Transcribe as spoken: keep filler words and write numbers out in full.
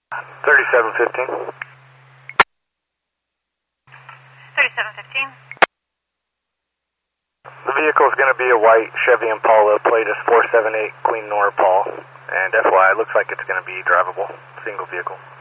thirty-seven fifteen. thirty-seven fifteen. The vehicle is going to be a white Chevy Impala, plate is four seven eight Queen Nora Paul, and F Y I, it looks like it's going to be drivable, single vehicle.